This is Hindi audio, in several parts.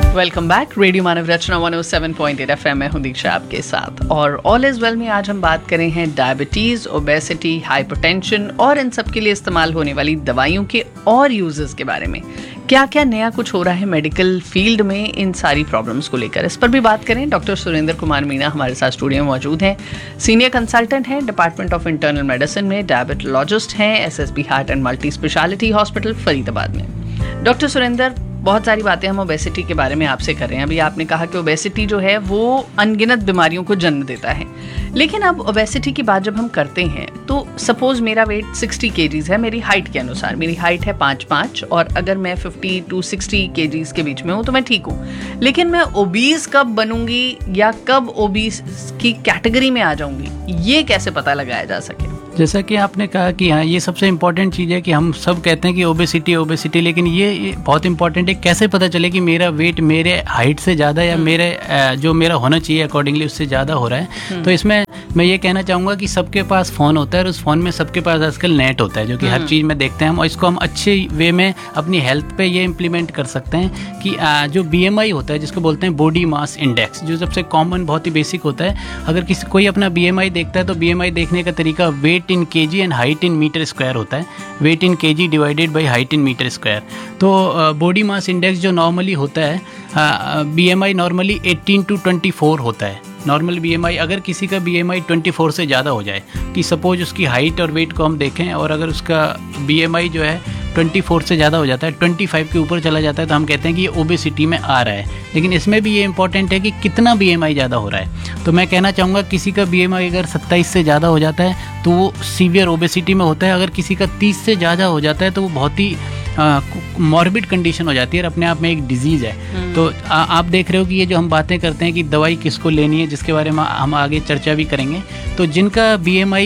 Welcome back. रेडियो मानव रचना 107.8 FM में हूं दीक्षा आपके साथ, और ऑल इज वेल में आज हम बात करें हैं डायबिटीज़, ओबेसिटी, हाइपरटेंशन और इन सब के लिए इस्तेमाल होने वाली दवाइयों के और यूजेस के बारे में। क्या क्या नया कुछ हो रहा है मेडिकल फील्ड में इन सारी प्रॉब्लम्स को लेकर, इस पर भी बात करें। डॉक्टर सुरेंद्र कुमार मीणा हमारे साथ स्टूडियो में मौजूद हैं। सीनियर कंसल्टेंट हैं डिपार्टमेंट ऑफ इंटरनल मेडिसिन में, डायबिटोलॉजिस्ट हैं SSB heart and multi speciality hospital Faridabad में। डॉक्टर सुरेंद्र, बहुत सारी बातें हम ओबेसिटी के बारे में आपसे कर रहे हैं। अभी आपने कहा कि ओबेसिटी जो है वो अनगिनत बीमारियों को जन्म देता है, लेकिन अब ओबेसिटी की बात जब हम करते हैं तो सपोज मेरा वेट 60 kgs है, मेरी हाइट के अनुसार। मेरी हाइट है 5'5", और अगर मैं 50 to 60 kgs के बीच में हूँ तो मैं ठीक हूँ। लेकिन मैं ओबीस कब बनूंगी या कब ओबीस की कैटेगरी में आ जाऊंगी, ये कैसे पता लगाया जा सके? जैसा कि आपने कहा कि हाँ, ये सबसे इम्पॉर्टेंट चीज़ है कि हम सब कहते हैं कि ओबेसिटी, लेकिन ये बहुत इंपॉर्टेंट है कैसे पता चले कि मेरा वेट मेरे हाइट से ज़्यादा या मेरे जो मेरा होना चाहिए अकॉर्डिंगली उससे ज़्यादा हो रहा है। तो इसमें मैं ये कहना चाहूँगा कि सबके पास फ़ोन होता है और उस फ़ोन में सबके पास आजकल नेट होता है, जो कि हर चीज़ में देखते हैं हम, और इसको हम अच्छे वे में अपनी हेल्थ पे ये इम्प्लीमेंट कर सकते हैं कि जो BMI होता है, जिसको बोलते हैं बॉडी मास इंडेक्स, जो सबसे कॉमन बहुत ही बेसिक होता है। अगर कोई अपना BMI देखता है तो BMI देखने का तरीका wait in kg and height in metre square होता है। Wait in kg divided by height in metre square. तो बॉडी मास इंडेक्स जो नॉर्मली होता है, BMI नॉर्मली 18 to 24 होता है। नॉर्मल BMI, अगर किसी का BMI 24 से ज़्यादा हो जाए, कि सपोज उसकी हाइट और वेट को हम देखें, और अगर उसका BMI जो है 24 से ज़्यादा हो जाता है, 25 के ऊपर चला जाता है, तो हम कहते हैं कि ये ओबेसिटी में आ रहा है। लेकिन इसमें भी ये इंपॉर्टेंट है कि कितना BMI ज़्यादा हो रहा है। तो मैं कहना चाहूँगा किसी का BMI अगर 27 से ज़्यादा हो जाता है तो वो सीवियर ओबेसिटी में होता है। अगर किसी का 30 से ज़्यादा हो जाता है तो वो बहुत ही मॉर्बिड कंडीशन हो जाती है और अपने आप में एक डिजीज़ है। तो आप देख रहे हो कि ये जो हम बातें करते हैं कि दवाई किसको लेनी है, जिसके बारे में हम आगे चर्चा भी करेंगे, तो जिनका BMI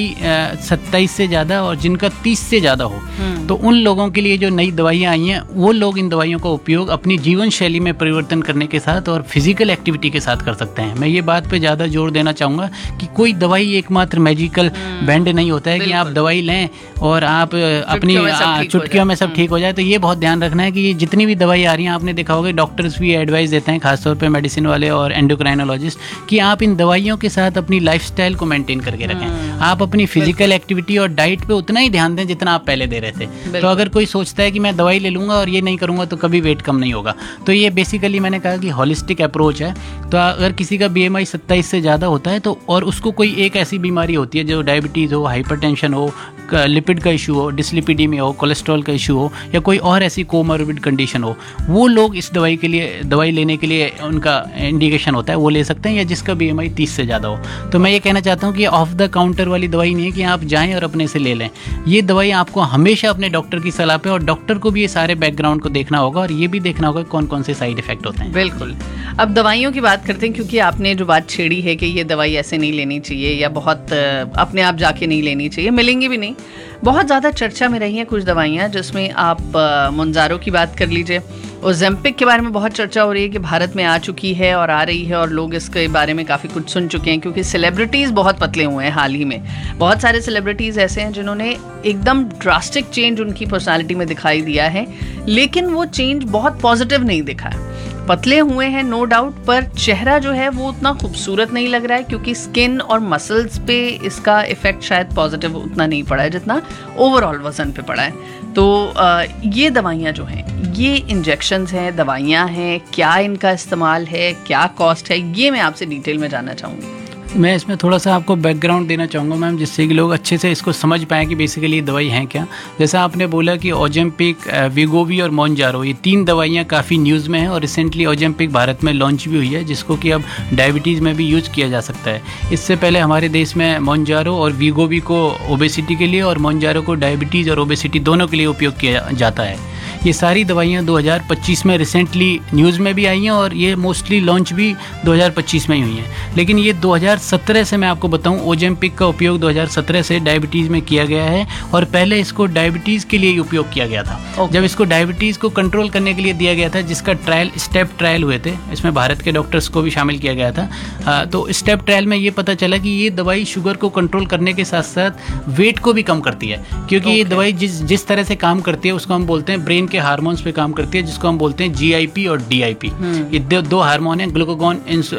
27 से ज़्यादा और जिनका 30 से ज़्यादा हो, तो उन लोगों के लिए जो नई दवाइयाँ आई हैं, वो लोग इन दवाइयों का उपयोग अपनी जीवन शैली में परिवर्तन करने के साथ और फिजिकल एक्टिविटी के साथ कर सकते हैं। मैं ये बात पे ज़्यादा जोर देना चाहूँगा कि कोई दवाई एकमात्र मैजिकल बैंड नहीं होता है कि आप दवाई लें और आप अपनी चुटकियों में सब ठीक हो जाए। तो ये बहुत ध्यान रखना है कि ये जितनी भी दवाई आ रही हैं, आपने देखा होगा डॉक्टर्स भी एडवाइस देते हैं, खासतौर पे मेडिसिन वाले और एंडोक्राइनोलॉजिस्ट, कि आप इन दवाइयों के साथ अपनी लाइफस्टाइल को मेंटेन करके रखें। आप अपनी फिजिकल एक्टिविटी और डाइट पे उतना ही ध्यान दें जितना आप पहले दे रहे थे। तो अगर कोई सोचता है कि मैं दवाई ले लूँगा और ये नहीं करूँगा तो कभी वेट कम नहीं होगा। तो ये बेसिकली मैंने कहा कि हॉलिस्टिक अप्रोच है। तो अगर किसी का BMI 27 से ज़्यादा होता है तो, और उसको कोई एक ऐसी बीमारी होती है जो डायबिटीज़ हो, हाइपरटेंशन हो, लिपिड का इशू हो, डिसलिपिडीमिया हो, कोलेस्ट्रॉल का इशू हो, या कोई और ऐसी कोमॉर्बिड कंडीशन हो, वो लोग इस दवाई लेने के लिए उनका इंडिकेशन होता है, वो ले सकते हैं, या जिसका BMI 30 से ज़्यादा हो। तो मैं ये कहना चाहता हूँ कि ऑफ द काउंटर वाली दवाई नहीं है कि आप जाएं और अपने से ले लें। ये दवाई आपको हमेशा अपने डॉक्टर की सलाह पे, और डॉक्टर को भी ये सारे बैकग्राउंड को देखना होगा और ये भी देखना होगा कौन कौन से साइड इफेक्ट होते हैं। बिल्कुल। अब दवाइयों की बात करते हैं, क्योंकि आपने जो बात छेड़ी है कि ये दवाई ऐसे नहीं लेनी चाहिए या बहुत अपने आप जाके नहीं लेनी चाहिए, मिलेंगी भी नहीं। बहुत ज़्यादा चर्चा में रही हैं कुछ दवाइयाँ, जिसमें आप मोन्जारो की बात कर लीजिए। ओजेम्पिक के बारे में बहुत चर्चा हो रही है कि भारत में आ चुकी है और आ रही है, और लोग इसके बारे में काफ़ी कुछ सुन चुके हैं, क्योंकि सेलिब्रिटीज़ बहुत पतले हुए हैं हाल ही में। बहुत सारे सेलिब्रिटीज़ ऐसे हैं जिन्होंने एकदम ड्रास्टिक चेंज उनकी पर्सनालिटी में दिखाई दिया है, लेकिन वो चेंज बहुत पॉजिटिव नहीं दिखा है। पतले हुए हैं नो डाउट, पर चेहरा जो है वो उतना खूबसूरत नहीं लग रहा है, क्योंकि स्किन और मसल्स पे इसका इफेक्ट शायद पॉजिटिव उतना नहीं पड़ा है जितना ओवरऑल वजन पे पड़ा है। तो ये दवाइयाँ जो हैं, ये इंजेक्शंस हैं, दवाइयाँ हैं, क्या इनका इस्तेमाल है, क्या कॉस्ट है, ये मैं आपसे डिटेल में जानना चाहूँगी। मैं इसमें थोड़ा सा आपको बैकग्राउंड देना चाहूँगा मैम, जिससे कि लोग अच्छे से इसको समझ पाएँ कि बेसिकली ये दवाई हैं क्या। जैसा आपने बोला कि ओजेम्पिक, वीगोवी और मोन्जारो, ये 3 दवाइयाँ काफ़ी न्यूज़ में हैं, और रिसेंटली ओजेम्पिक भारत में लॉन्च भी हुई है, जिसको कि अब डायबिटीज़ में भी यूज़ किया जा सकता है। इससे पहले हमारे देश में मोन्जारो और वीगोवी को ओबेसिटी के लिए और मोन्जारो को डायबिटीज़ और ओबेसिटी दोनों के लिए उपयोग किया जाता है। ये सारी दवाइयाँ 2025 में रिसेंटली न्यूज़ में भी आई हैं, और ये मोस्टली लॉन्च भी 2025 में ही हुई हैं। लेकिन ये 2017 से, मैं आपको बताऊं, ओजेम्पिक का उपयोग 2017 से डायबिटीज़ में किया गया है, और पहले इसको डायबिटीज़ के लिए ही उपयोग किया गया था। जब इसको डायबिटीज़ को कंट्रोल करने के लिए दिया गया था, जिसका ट्रायल, स्टेप ट्रायल हुए थे, इसमें भारत के डॉक्टर्स को भी शामिल किया गया था। तो स्टेप ट्रायल में ये पता चला कि ये दवाई शुगर को कंट्रोल करने के साथ साथ वेट को भी कम करती है, क्योंकि ये दवाई जिस तरह से काम करती है उसको हम बोलते हैं ब्रेन के हार्मोन्स पे काम करती है, जिसको हम बोलते हैं GIP और DIP। ये दो हार्मोन है, glucagon,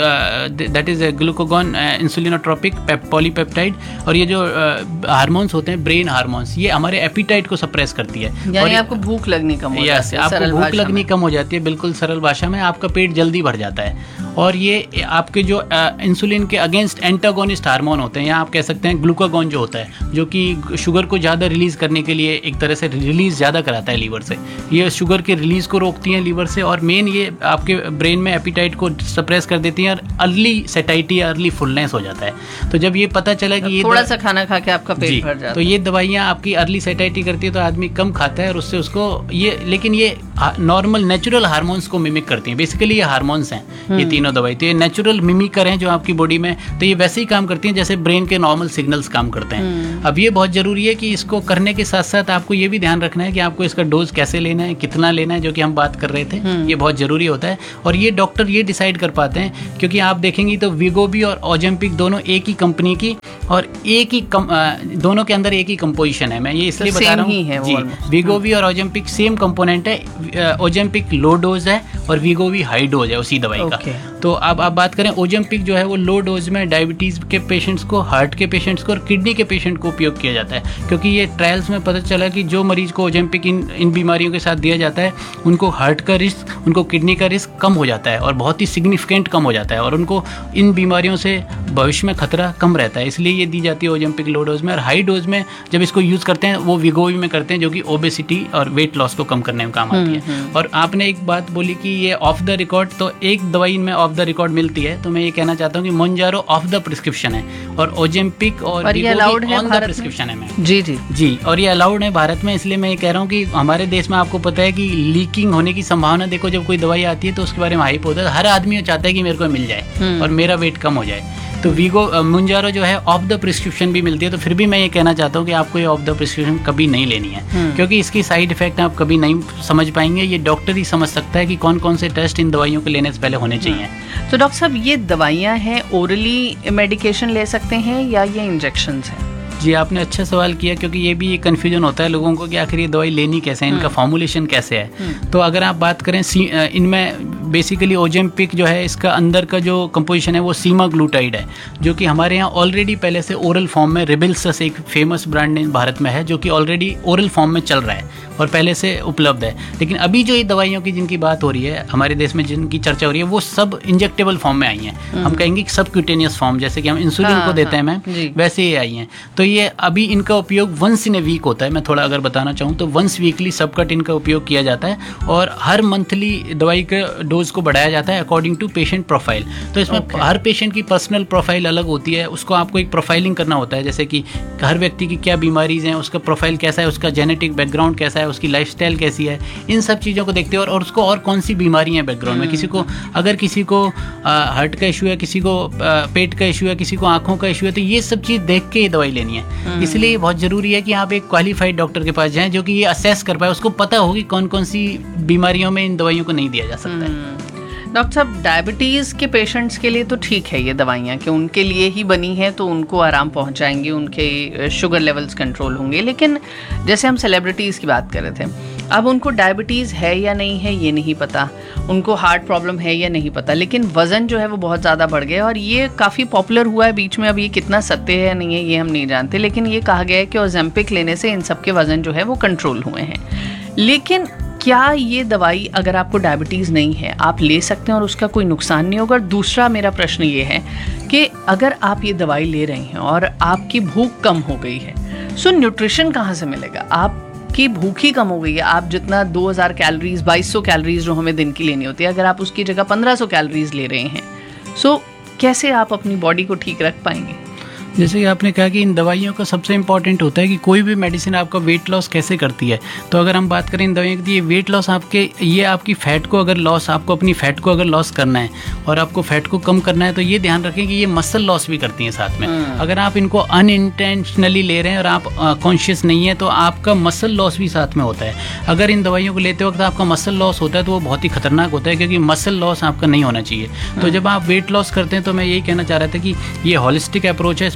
that is glucagon इंसुलिनोट्रोपिक polypeptide, और ये जो हार्मोन्स होते हैं ब्रेन हार्मोन्स, ये हमारे एपिटाइट को सप्रेस करती है। यानी आपको भूख लगनी कम हो जाती है, आपको भूख लगनी कम हो जाती है, बिल्कुल सरल भाषा में आपका पेट जल्दी भर जाता है। और ये आपके जो इंसुलिन के अगेंस्ट एंटागोनिस्ट हार्मोन होते हैं, या आप कह सकते हैं ग्लूकागॉन जो होता है, जो कि शुगर को ज़्यादा रिलीज करने के लिए एक तरह से रिलीज ज़्यादा कराता है लीवर से, ये शुगर के रिलीज को रोकती हैं लीवर से, और मेन ये आपके ब्रेन में एपिटाइट को सप्रेस कर देती हैं, और अर्ली सेटाइटी या अर्ली फुलनेस हो जाता है। तो जब ये पता चला कि ये थोड़ा सा खाना खा के आपका पेट भर जाता है, तो ये दवाइयाँ आपकी अर्ली सेटाइटी करती है, तो आदमी कम खाता है और उससे उसको ये, लेकिन ये नॉर्मल नेचुरल हार्मोन्स को मिमिक करती हैं। बेसिकली ये हार्मोन्स हैं ये तीनों दवाई, तो ये नेचुरल मिमिकर हैं जो आपकी बॉडी में, तो ये वैसे ही काम करती हैं जैसे ब्रेन के नॉर्मल सिग्नल्स काम करते हैं। अब ये बहुत जरूरी है कि इसको करने के साथ साथ आपको ये भी ध्यान रखना है कि आपको इसका डोज कैसे लेना है, कितना लेना है, जो कि हम बात कर रहे थे, ये बहुत जरूरी होता है। और ये डॉक्टर ये डिसाइड कर पाते हैं, क्योंकि आप देखेंगे तो वीगोबी और ओजेम्पिक दोनों एक ही कंपनी की, और एक ही दोनों के अंदर एक ही कंपोजिशन है। मैं ये इसलिए बता रहा हूँ जी, वीगोबी और ओजेम्पिक सेम कंपोनेंट है, ओजेम्पिक लो डोज है और वीगोबी हाई डोज है उसी दवाई का। तो अब आप बात करें, ओजेम्पिक जो है वो लो डोज में डायबिटीज के पेशेंट्स को, हार्ट के पेशेंट्स को और किडनी के पेशेंट को उपयोग किया जाता है, क्योंकि ये ट्रायल्स में पता चला कि जो मरीज को ओजेम्पिक इन बीमारियों के साथ दिया जाता है, उनको हार्ट का रिस्क, उनको किडनी का रिस्क कम हो जाता है, और बहुत ही सिग्निफिकेंट कम हो जाता है, और उनको इन बीमारियों से भविष्य में खतरा कम रहता है। इसलिए ये दी जाती है ओजेम्पिक लो डोज में। और हाई डोज में जब इसको यूज़ करते हैं वो वीगोबी में करते हैं, जो कि ओबेसिटी और वेट लॉस को कम करने में काम आती है। और आपने एक बात बोली कि ये ऑफ द रिकॉर्ड, तो एक दवाई में ऑफ द रिकॉर्ड मिलती है, तो मैं ये कहना चाहता हूँ कि मोन्जारो ऑफ द प्रिस्क्रिप्शन है, और ओजेम्पिक और वीगोबी ऑन द प्रिस्क्रिप्शन है। मैम जी, और ये अलाउड है भारत में। इसलिए मैं ये कह रहा हूँ कि हमारे देश में आपको पता है कि लीकिंग होने की संभावना, देखो जब कोई दवाई आती है तो उसके बारे में हाइप होता है, हर आदमी चाहता है कि मेरे को मिल जाए और मेरा वेट कम हो जाए। तो मोन्जारो जो है ऑफ द प्रिस्क्रिप्शन भी मिलती है, तो फिर भी मैं ये कहना चाहता हूँ कि आपको ये ऑफ द प्रिस्क्रिप्शन कभी नहीं लेनी है, क्योंकि इसकी साइड इफेक्ट आप कभी नहीं समझ पाएंगे। ये डॉक्टर ही समझ सकता है कि कौन कौन से टेस्ट इन दवाइयों को लेने से पहले होने चाहिए। तो डॉक्टर साहब, ये दवाइयाँ हैं, ओरली मेडिकेशन ले सकते हैं या ये इंजेक्शंस हैं? जी, आपने अच्छा सवाल किया, क्योंकि ये भी कन्फ्यूजन होता है लोगों को कि आखिर ये दवाई लेनी कैसे है, इनका फॉर्मुलेशन कैसे है। तो अगर आप बात करें, इनमें बेसिकली ओजेम्पिक जो है, इसका अंदर का जो कंपोजिशन है वो सीमाग्लूटाइड है, जो कि हमारे यहाँ ऑलरेडी पहले से ओरल फॉर्म में, रिबिल्सस एक फेमस ब्रांड नेम भारत में है, जो कि ऑलरेडी ओरल फॉर्म में चल रहा है और पहले से उपलब्ध है। लेकिन अभी जो ये दवाइयों की जिनकी बात हो रही है हमारे देश में, जिनकी चर्चा हो रही है, वो सब इंजेक्टेबल फॉर्म में आई हैं। हम कहेंगे कि सबक्यूटेनियस फॉर्म, जैसे कि हम इंसुलिन को देते हैं मैम, वैसे ही आई हैं। तो ये अभी इनका उपयोग वंस इन ए वीक होता है। मैं थोड़ा अगर बताना चाहूँ तो वंस वीकली सबकट इनका उपयोग किया जाता है, और हर मंथली दवाई के डोज को बढ़ाया जाता है अकॉर्डिंग टू पेशेंट प्रोफाइल। तो इसमें हर पेशेंट की पर्सनल प्रोफाइल अलग होती है, उसको आपको एक प्रोफाइलिंग करना होता है, जैसे कि हर व्यक्ति की क्या बीमारीज हैं, उसका प्रोफाइल कैसा है, उसका जेनेटिक बैकग्राउंड कैसा है, उसकी लाइफस्टाइल कैसी है, इन सब चीज़ों को देखते हैं, और उसको और कौन सी बीमारी हैं बैकग्राउंड में। किसी को अगर किसी को हार्ट का इशू है, किसी को पेट का इशू है, किसी को आंखों का इशू है, तो ये सब चीज़ देख के दवाई लेनी है। इसलिए बहुत ज़रूरी है कि आप एक क्वालिफाइड डॉक्टर के पास जाएं, जो कि ये असेस कर पाए, उसको पता होगी कौन कौन सी बीमारियों में इन दवाइयों को नहीं दिया जा सकता है। डॉक्टर साहब, डायबिटीज़ के पेशेंट्स के लिए तो ठीक है ये दवाइयाँ, कि उनके लिए ही बनी है, तो उनको आराम पहुँचाएंगे, उनके शुगर लेवल्स कंट्रोल होंगे। लेकिन जैसे हम सेलिब्रिटीज़ की बात कर रहे थे, अब उनको डायबिटीज़ है या नहीं है ये नहीं पता, उनको हार्ट प्रॉब्लम है या नहीं पता, लेकिन वज़न जो है वो बहुत ज़्यादा बढ़ गया, और ये काफ़ी पॉपुलर हुआ है बीच में। अब ये कितना सत्य है या नहीं है ये हम नहीं जानते, लेकिन ये कहा गया है कि ओजेम्पिक लेने से इन सब के वज़न जो है वो कंट्रोल हुए हैं। लेकिन क्या ये दवाई, अगर आपको डायबिटीज़ नहीं है, आप ले सकते हैं और उसका कोई नुकसान नहीं होगा? दूसरा मेरा प्रश्न ये है कि अगर आप ये दवाई ले रहे हैं और आपकी भूख कम हो गई है, सो न्यूट्रिशन कहाँ से मिलेगा? आपकी भूख ही कम हो गई है, आप जितना 2000 कैलोरीज, 2200 कैलोरीज जो हमें दिन की लेनी होती है, अगर आप उसकी जगह 1500 कैलोरीज ले रहे हैं, सो कैसे आप अपनी बॉडी को ठीक रख पाएंगे? जैसे कि आपने कहा कि इन दवाइयों का सबसे इंपॉर्टेंट होता है कि कोई भी मेडिसिन आपका वेट लॉस कैसे करती है। तो अगर हम बात करें इन दवाइयों की, ये वेट लॉस ये आपकी फैट को अगर लॉस, आपको अपनी फैट को अगर लॉस करना है और आपको फैट को कम करना है, तो ये ध्यान रखें कि ये मसल लॉस भी करती हैं साथ में। अगर आप इनको अनइंटेंशनली ले रहे हैं और आप कॉन्शियस नहीं है, तो आपका मसल लॉस भी साथ में होता है। अगर इन दवाइयों को लेते वक्त आपका मसल लॉस होता है तो वो बहुत ही खतरनाक होता है, क्योंकि मसल लॉस आपका नहीं होना चाहिए। तो जब आप वेट लॉस करते हैं, तो मैं यही कहना चाह रहा था कि ये हॉलिस्टिक अप्रोच है, इसमें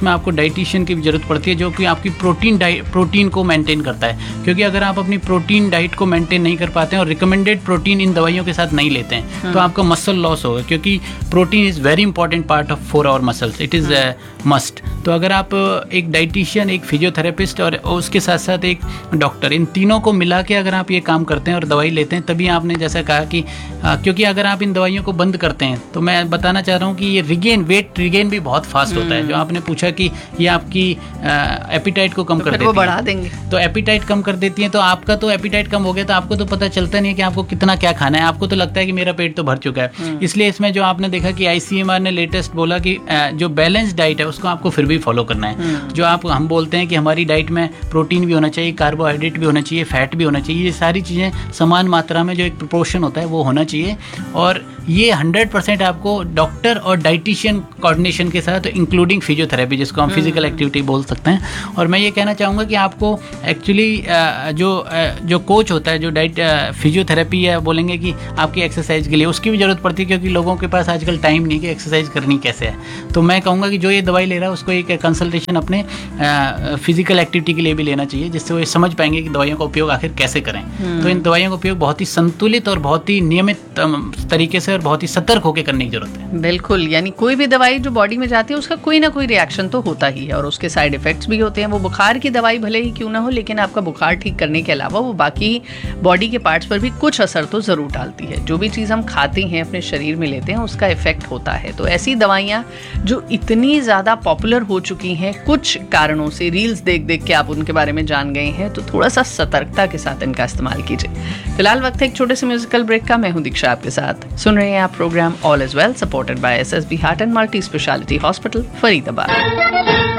उसमें आपको डाइटिशियन की जरूरत पड़ती है, जो कि आपकी प्रोटीन को मेंटेन करता है। क्योंकि अगर आप अपनी प्रोटीन डाइट को मेंटेन नहीं कर पाते हैं और रिकमेंडेड प्रोटीन इन दवाइयों के साथ नहीं लेते हैं तो आपका मसल लॉस होगा, क्योंकि protein is very important part of for our muscles, it is must. तो अगर आप एक डाइटिशियन, एक फिजियोथेरेपिस्ट और उसके साथ साथ एक डॉक्टर, इन तीनों को मिला के अगर आप ये काम करते हैं और दवाई लेते हैं, तभी आपने जैसा कहा कि क्योंकि अगर आप इन दवाइयों को बंद करते हैं तो मैं बताना चाह रहा हूँ कि ये वेट रिगेन भी बहुत फास्ट होता है। जो आपने पूछा कि ये आपकी एपिटाइट को कम कर देती है, बढ़ा देंगे, तो एपिटाइट कम कर देती है। तो आपका तो एपिटाइट कम हो गया, तो आपको तो पता चलता नहीं है कि आपको कितना क्या खाना है, आपको तो लगता है कि मेरा पेट तो भर चुका है। इसलिए इसमें जो आपने देखा कि ICMR ने लेटेस्ट बोला कि जो बैलेंस डाइट है उसको आपको फिर भी फॉलो करना है। जो हम बोलते हैं कि हमारी डाइट में प्रोटीन भी होना चाहिए, कार्बोहाइड्रेट भी होना चाहिए, फैट भी होना चाहिए, ये सारी चीज़ें समान मात्रा में जो एक प्रोपोर्शन होता है वो होना चाहिए। और ये 100% आपको डॉक्टर और डाइटिशियन कोऑर्डिनेशन के साथ, इंक्लूडिंग फिजियोथेरेपी, जिसको हम फिजिकल एक्टिविटी बोल सकते हैं। और मैं ये कहना चाहूँगा कि आपको एक्चुअली जो कोच होता है, जो फिजियोथेरेपी है, बोलेंगे कि आपकी एक्सरसाइज के लिए उसकी भी ज़रूरत पड़ती है, क्योंकि लोगों के पास आजकल टाइम नहीं कि एक्सरसाइज करनी कैसे है। तो मैं कहूँगा कि जो ये दवाई ले रहा है उसको एक कंसल्टेशन अपने फिजिकल एक्टिविटी के लिए भी लेना चाहिए, जिससे वो समझ पाएंगे कि दवाइयों का उपयोग आखिर कैसे करें। तो इन दवाइयों का उपयोग बहुत ही संतुलित और बहुत ही नियमित तरीके से और बहुत ही सतर्क होकर करने की जरूरत है। बिल्कुल, यानी कोई भी दवाई जो बॉडी में जाती है उसका कोई ना कोई रिएक्शन तो होता ही है और उसके साइड इफेक्ट्स भी होते हैं। वो बुखार की दवाई भले ही क्यों ना हो, लेकिन आपका बुखार ठीक करने के अलावा वो बाकी बॉडी के पार्ट्स पर भी कुछ असर तो जरूर डालती है। जो भी चीज़ हम खाते हैं, अपने शरीर में लेते हैं, उसका इफेक्ट होता है। तो ऐसी दवाइयाँ जो इतनी ज़्यादा पॉपुलर हो चुकी हैं कुछ कारणों से, रील्स देख देख के आप उनके बारे में जान गए हैं, तो थोड़ा सा सतर्कता के साथ इनका इस्तेमाल कीजिए। फिलहाल वक्त है एक छोटे से म्यूजिकल ब्रेक का। मैं हूं दीक्षा आपके साथ। सुन रहे हैं आप program all is well, supported by SSB heart and multi speciality hospital, Faridabad.